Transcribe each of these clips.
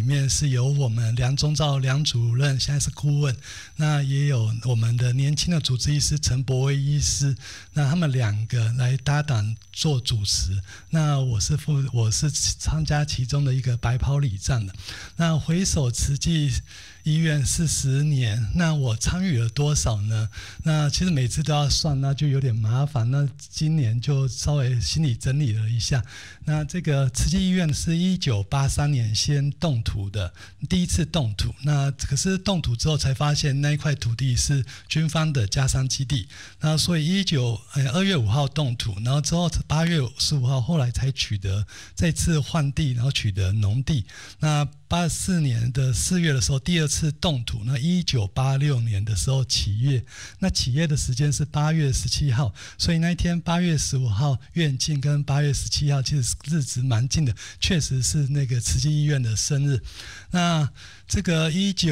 面是由我们梁宗兆梁主任，现在是顾问，那也有我们的年轻的主治医师陈博威医师，那他们2个来搭档做主持，那我是参加其中的一个白袍礼站的。那回首慈济医院40年，那我参与了多少呢？那其实每次都要算，那就有点麻烦。那今年就稍微心理整理了一下。那这个慈济医院是1983年先动土的，第一次动土。那可是动土之后才发现那一块土地是军方的家商基地。那所以2月5号动土，然后之后8月15号后来才取得这次换地，然后取得农地。那84年的4月的时候第2次动土，那1986年的时候起业，那起业的时间是8月17号，所以那一天8月15号院庆跟8月17号其实日子蛮近的，确实是那个慈济医院的生日。那这个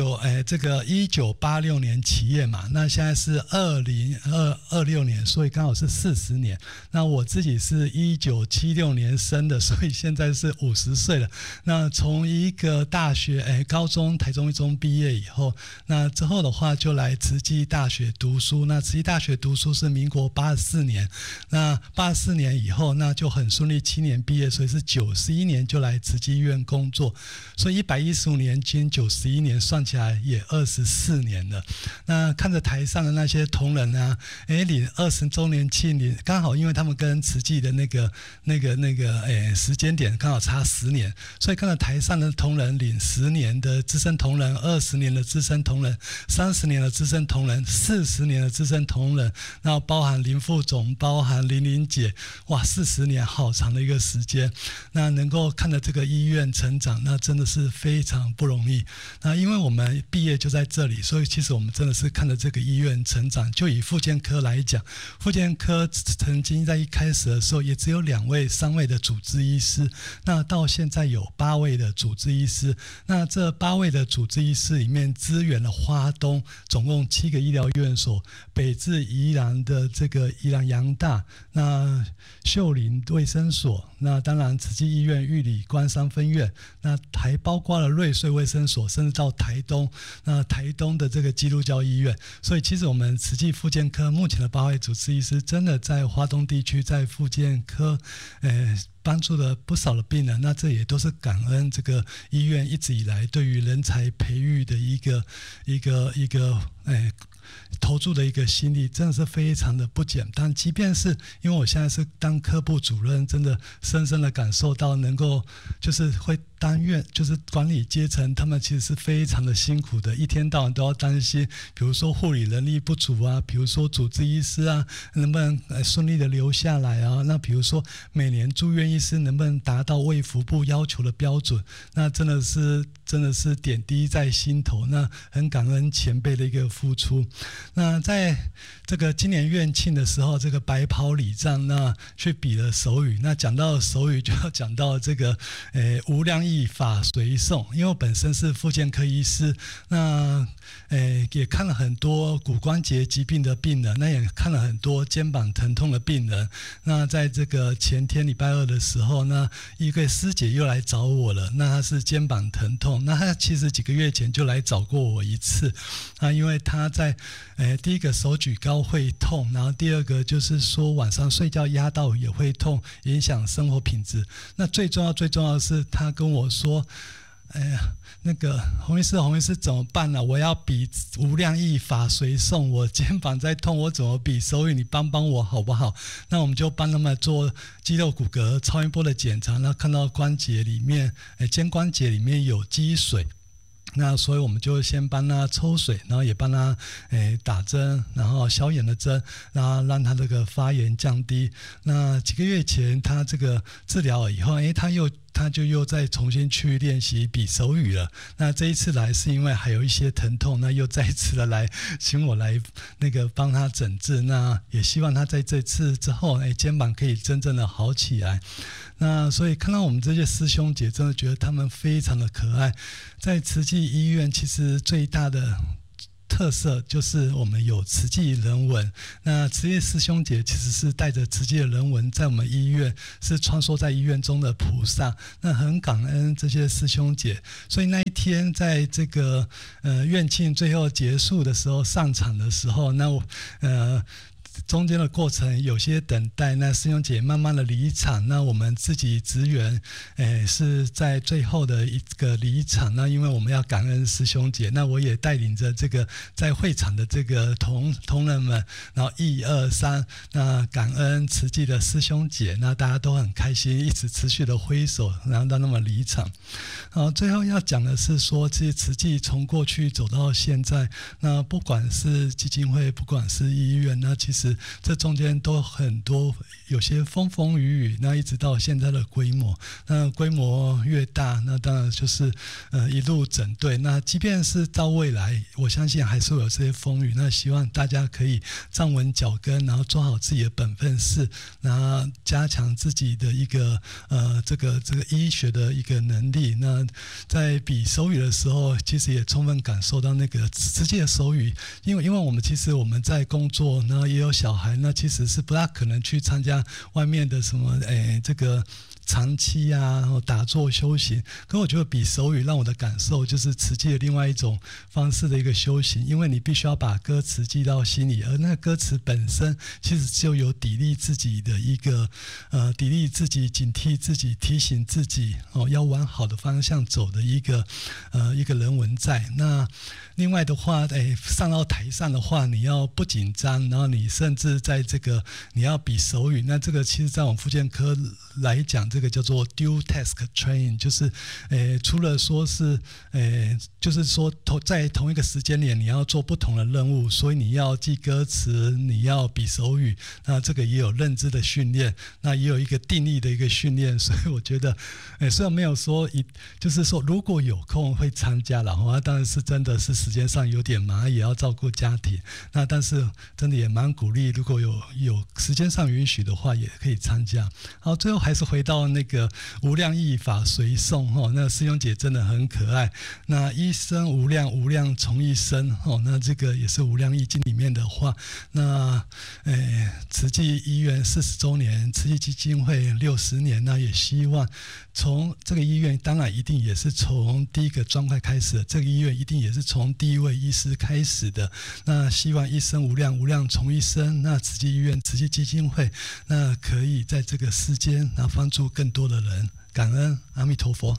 1986年起业嘛，那现在是2026年，所以刚好是40年。那我自己是1976年生的，所以现在是50岁了。那从一个大学高中台中一中毕业以后，那之后的话就来慈济大学读书。那慈济大学读书是民国84年，那84年以后那就很顺利7年毕业，所以是91年就来慈济医院工作，所以115年经91年算起来也24年了。那看着台上的那些同仁啊，领20周年庆，刚好因为他们跟慈济的那个时间点刚好差10年，所以看着台上的同仁领10年的资深同仁、20年的资深同仁、30年的资深同仁、40年的资深同仁，然后包含林副总、包含玲姐，哇，40年好长的一个时间。那能够看着这个医院成长，那真的是非常不容易。那因为我们毕业就在这里，所以其实我们真的是看着这个医院成长。就以复健科来讲，复健科曾经在一开始的时候也只有2位、3位的主治医师，那到现在有8位的主治医师。那这8位的主治医师里面，支援了花东总共7个医疗院所，北至宜兰的这个宜兰阳大，那秀林卫生所，那当然慈济医院玉里关山分院，那还包括了瑞穗卫生所，甚至到台东，那台东的这个基督教医院。所以其实我们慈济复健科目前的8位主治医师，真的在花东地区在复健科帮助了不少的病人。那这也都是感恩这个医院一直以来对于人才培育的一个投注的一个心力，真的是非常的不简单。即便是因为我现在是当科部主任，真的深深的感受到能够就是会担院，就是管理阶层，他们其实是非常的辛苦的，一天到晚都要担心，比如说护理人力不足啊，比如说主治医师啊能不能顺利的留下来啊，那比如说每年住院医师能不能达到卫福部要求的标准，那真的是点滴在心头。那很感恩前辈的一个付出。那在这个今年院庆的时候，这个白袍礼站那去比了手语，那讲到手语就要讲到这个无量义法随诵。因为我本身是复健科医师，那也看了很多骨关节疾病的病人，那也看了很多肩膀疼痛的病人。那在这个前天礼拜2的时候，那一个师姐又来找我了，那她是肩膀疼痛，那她其实几个月前就来找过我一次。因为她在第一个手举高会痛，然后第二个就是说晚上睡觉压到也会痛，影响生活品质。那最重要的是，她跟我说那个洪医师怎么办呢？我要比无量义法随诵，我肩膀在痛，我怎么比手语？你帮帮我好不好？那我们就帮他们做肌肉骨骼超音波的检查，那看到关节里面肩关节里面有积水。那所以我们就先帮他抽水，然后也帮他打针，然后消炎的针，然后让他这个发炎降低。那几个月前他这个治疗了以后，他就又再重新去练习比手语了。那这一次来是因为还有一些疼痛，那又再一次的来请我来帮他诊治。那也希望他在这次之后肩膀可以真正的好起来。那所以看到我们这些师兄姐，真的觉得他们非常的可爱。在慈济医院其实最大的特色就是我们有慈济人文。那慈济师兄姐其实是带着慈济的人文，在我们医院是穿梭在医院中的菩萨。那很感恩这些师兄姐，所以那一天在这个院庆最后结束的时候上场的时候，那我中间的过程有些等待，那师兄姐慢慢的离场，那我们自己职员是在最后的一个离场。那因为我们要感恩师兄姐，那我也带领着这个在会场的这个同仁们，然后1、2、3，那感恩慈济的师兄姐，那大家都很开心，一直持续的挥手，然后到那么离场。最后要讲的是说，其实慈济从过去走到现在，那不管是基金会，不管是医院，那其实这中间都很多有些风风雨雨，那一直到现在的规模，那规模越大，那当然就是一路整队。那即便是到未来，我相信还是会有这些风雨。那希望大家可以站稳脚跟，然后做好自己的本分事，然后加强自己的一个这个医学的一个能力。那在比手语的时候，其实也充分感受到那个慈济的手语，因为我们其实我们在工作，然后也有小孩，那其实是不大可能去参加外面的什么这个长期啊，然后打坐修行。可我觉得比手语让我的感受就是慈济的另外一种方式的一个修行，因为你必须要把歌词记到心里，而那个歌词本身其实就有砥砺自己的一个砥砺自己、警惕自己、提醒自己要往好的方向走的一个人文在。那另外的话，上到台上的话，你要不紧张，然后你甚至在这个你要比手语，那这个其实在我们复健科来讲，这个叫做 dual task training， 就是除了说是就是说在同一个时间点你要做不同的任务，所以你要记歌词，你要比手语，那这个也有认知的训练，那也有一个定力的一个训练。所以我觉得虽然没有说就是说如果有空会参加了，那当然是真的是时间上有点忙，也要照顾家庭，那但是真的也蛮鼓励，如果有时间上允许的话也可以参加。好，最后还是回到那个无量义法随诵那师兄姐真的很可爱。那一生无量，无量从一生那这个也是无量义经里面的话。那慈济医院40周年，慈济基金会60年，那也希望从这个医院当然一定也是从第一个砖块开始的，这个医院一定也是从第一位医师开始的。那希望一生无量，无量从一生，那慈济医院、慈济基金会那可以在这个世间那帮助更多的人。感恩阿弥陀佛。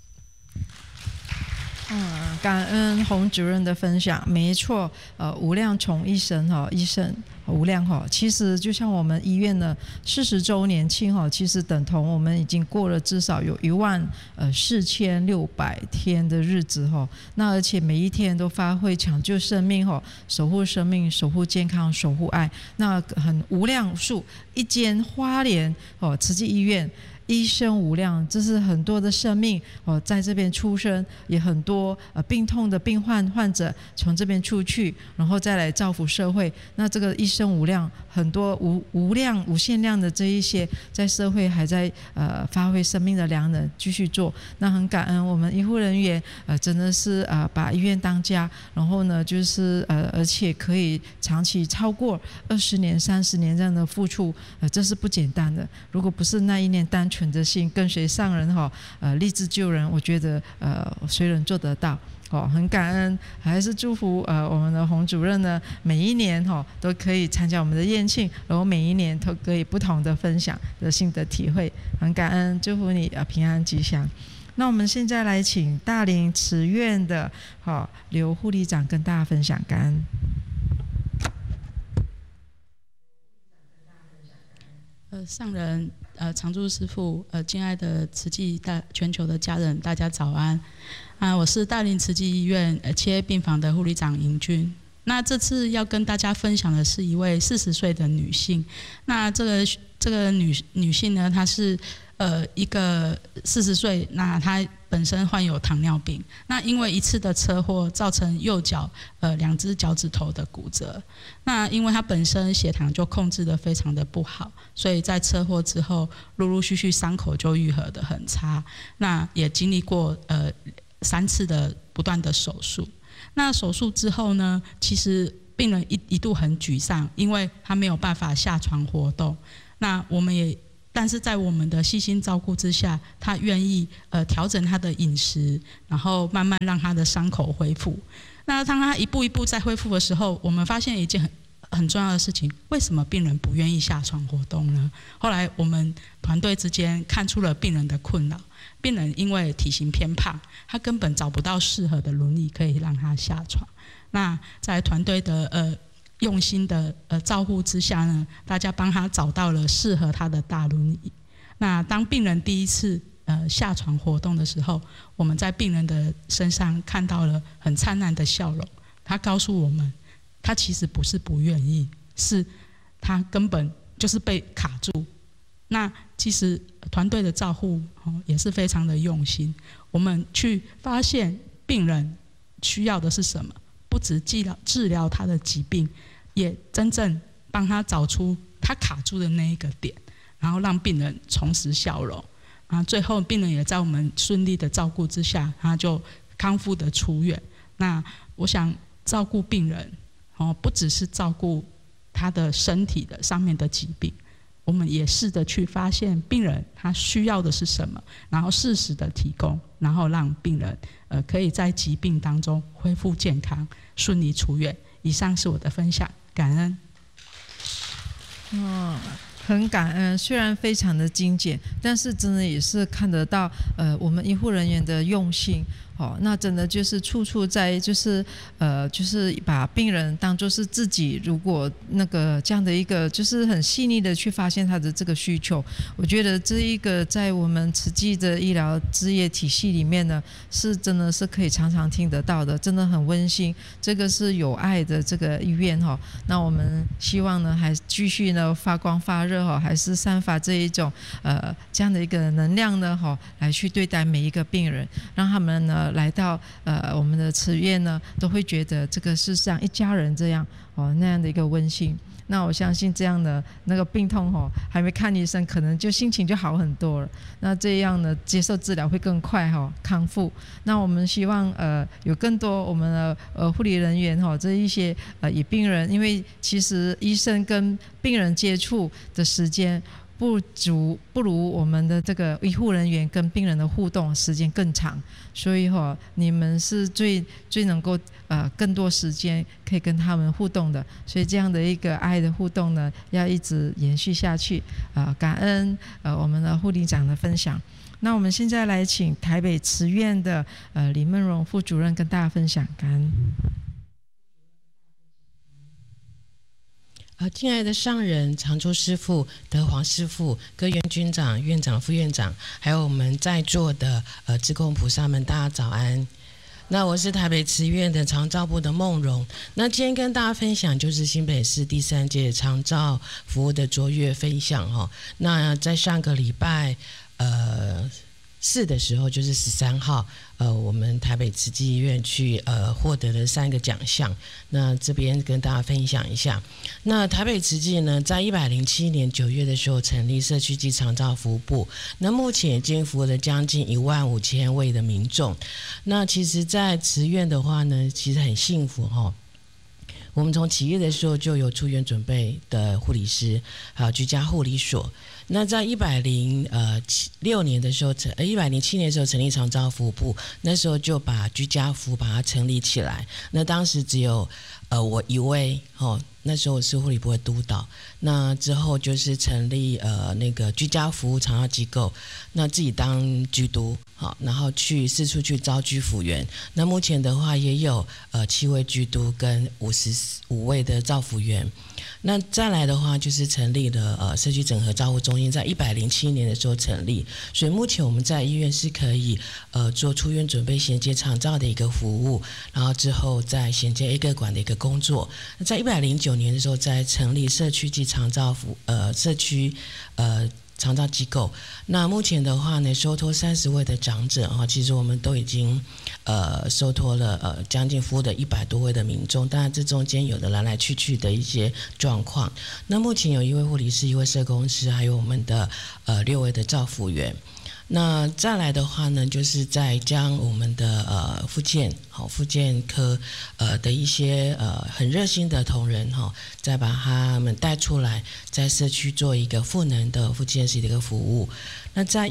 感恩洪主任的分享，没错，无量从一生一生无量其实就像我们医院的40周年庆其实等同我们已经过了至少有14600天的日子那而且每一天都发挥抢救生命守护生命、守护健康、守护爱，那很无量数。一间花莲慈济医院一生无量，这是很多的生命在这边出生，也很多病痛的患者从这边出去，然后再来造福社会。那这个一生无量，很多无量无限量的这一些在社会还在发挥生命的良人继续做。那很感恩我们医护人员真的是把医院当家，然后呢就是而且可以长期超过20年、30年这样的付出，这是不简单的。如果不是那一念单纯的心跟随上人立志救人，我觉得谁人做得到很感恩，还是祝福我们的洪主任呢，每一年都可以参加我们的宴庆，然后每一年都可以不同的分享的心得体会，很感恩，祝福你平安吉祥。那我们现在来请大林慈院的刘护理长跟大家分享，感恩。 上人常住师父敬爱的慈济全球的家人，大家早安我是大林慈济医院7A病房的护理长尹君。那这次要跟大家分享的是一位40岁的女性。那这个女性呢，她是一个40岁，那她本身患有糖尿病，那因为一次的车祸造成右脚2只脚趾头的骨折。那因为她本身血糖就控制得非常的不好，所以在车祸之后陆陆续续伤口就愈合得很差，那也经历过3次的不断的手术。 那手术之后呢，其实病人一度很沮丧，因为他没有办法下床活动。那我们也，但是在我们的细心照顾之下，他愿意调整他的饮食，然后慢慢让他的伤口恢复。那当他一步一步在恢复的时候，我们发现一件很重要的事情，为什么病人不愿意下床活动呢？后来我们团队之间看出了病人的困扰，病人因为体型偏胖，他根本找不到适合的轮椅可以让他下床。那在团队的用心的照护之下呢，大家帮他找到了适合他的大轮椅。那当病人第一次下床活动的时候，我们在病人的身上看到了很灿烂的笑容。他告诉我们，他其实不是不愿意，是他根本就是被卡住。那其实团队的照护也是非常的用心，我们去发现病人需要的是什么，不只治疗他的疾病，也真正帮他找出他卡住的那一个点，然后让病人重拾笑容。最后病人也在我们顺利的照顾之下，他就康复的出院。那我想照顾病人不只是照顾他的身体的上面的疾病，我们也试着去发现病人他需要的是什么，然后适时的提供，然后让病人可以在疾病当中恢复健康，顺利出院。以上是我的分享，感恩。 很感恩，虽然非常的精简，但是真的也是看得到我们医护人员的用心。那真的就是处处在就是把病人当作是自己，如果那个这样的一个就是很细腻的去发现他的这个需求，我觉得这一个在我们慈济的医疗事业体系里面呢，是真的是可以常常听得到的，真的很温馨。这个是有爱的这个医院那我们希望呢还继续呢发光发热还是散发这一种这样的一个能量呢来去对待每一个病人，让他们呢来到我们的慈院呢，都会觉得这个是像一家人这样那样的一个温馨。那我相信这样的那个病痛还没看医生，可能就心情就好很多了。那这样呢，接受治疗会更快康复。那我们希望有更多我们的护理人员这一些以病人，因为其实医生跟病人接触的时间不如我们的这个医护人员跟病人的互动时间更长，所以你们是最能够更多时间可以跟他们互动的，所以这样的一个爱的互动呢，要一直延续下去。感恩我们的护理长的分享。那我们现在来请台北慈院的李梦荣副主任跟大家分享，感恩。 亲爱的上人、常住师父、德煌师父、各院军长、院长、副院长，还有我们在座的志工菩萨们，大家早安。那我是台北慈院的长照部的梦荣。那今天跟大家分享就是新北市第3届长照服务的卓越分享那在上个礼拜4的时候，就是13号，我们台北慈济医院去获得了3个奖项。那这边跟大家分享一下。那台北慈济呢，在107年9月的时候成立社区暨长照服务部，那目前已经服务了将近15000位的民众。那其实在慈院的话呢，其实很幸福我们从起业的时候就有出院准备的护理师，还有居家护理所。那在107年的时候成立长照服务部，那时候就把居家服把它成立起来。那当时只有我一位那时候我是护理部的督导。那之后就是成立那个居家服务长照机构，那自己当居督，然后四处去招居辅员。那目前的话也有7位居督跟55位的照辅员。那再来的话就是成立了社区整合照护中心，在107年的时候成立，所以目前我们在医院是可以做出院准备衔接长照的一个服务，然后之后再衔接 A 个管的一个工作。在109年的时候再成立社区及长照社区长照机构。那目前的话呢，收托30位的长者其实我们都已经收托了将近服务的100多位的民众，当然这中间有的来来去去的一些状况。那目前有1位护理师、1位社工师，还有我们的6位的照辅员。 那再来的话呢，就是再将我们的复健科的一些很热心的同仁再把他们带出来，在社区做一个赋能的复健师的一个服务。那在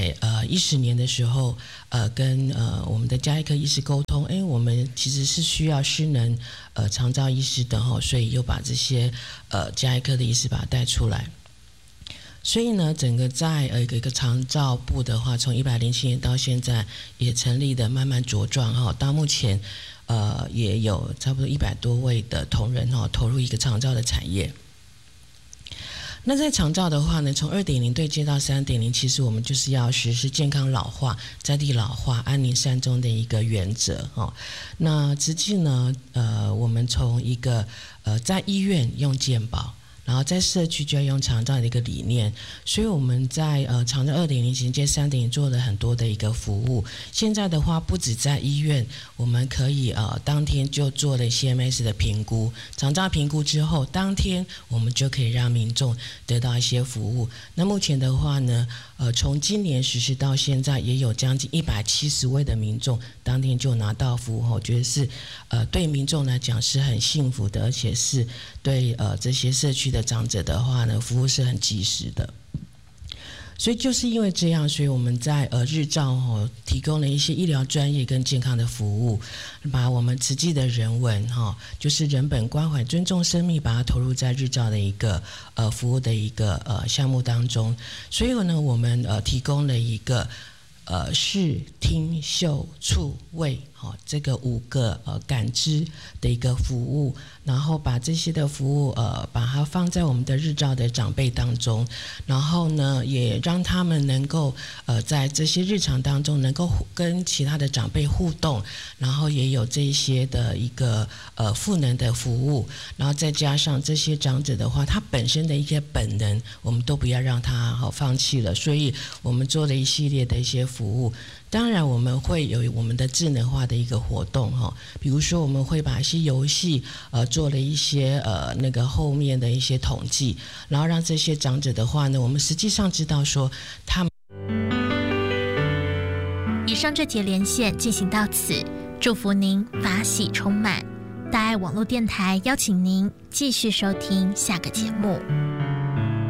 110年的时候，跟我们的家医科医师沟通，我们其实是需要失能长照医师的所以又把这些家医科的医师把它带出来。所以呢，整个在一个长照部的话，从107年到现在也成立的慢慢茁壮到目前也有差不多100多位的同仁投入一个长照的产业。那在长照的话呢，从 2.0 对接到 3.0， 其实我们就是要实施健康老化、在地老化、安宁善终的一个原则那实际呢，我们从一个在医院用健保，然后在社区就要用长照的一个理念，所以我们在长照 2.0 衔接 3.0 做了很多的一个服务。现在的话，不止在医院，我们可以当天就做了 CMS 的评估，长照评估之后，当天我们就可以让民众得到一些服务。那目前的话呢，从今年实施到现在，也有将近170位的民众当天就拿到服务，我觉得是对民众来讲是很幸福的，而且是对这些社区的长者的话呢，服务是很及时的。所以就是因为这样，所以我们在日照提供了一些医疗专业跟健康的服务，把我们慈济的人文就是人本关怀、尊重生命，把它投入在日照的一个服务的一个项目当中。所以呢，我们提供了一个视听嗅触味这个5个感知的一个服务，然后把这些的服务把它放在我们的日照的长辈当中，然后呢也让他们能够在这些日常当中能够跟其他的长辈互动，然后也有这些的一个赋能的服务，然后再加上这些长者的话，他本身的一些本能我们都不要让他放弃了，所以我们做了一系列的一些服务。当然我们会有我们的智能化的一个活动比如说我们会把一些游戏做了一些那个后面的一些统计，然后让这些长者的话呢，我们实际上知道说他们。 以上这节连线进行到此，祝福您法喜充满。大爱网络电台邀请您继续收听下个节目。